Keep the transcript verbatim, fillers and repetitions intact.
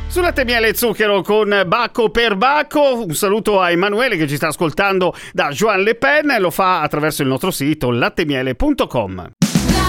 Su Latte, Miele e Zucchero con Bacco per Bacco. Un saluto a Emanuele che ci sta ascoltando da Joan Le Pen, lo fa attraverso il nostro sito latte miele punto com.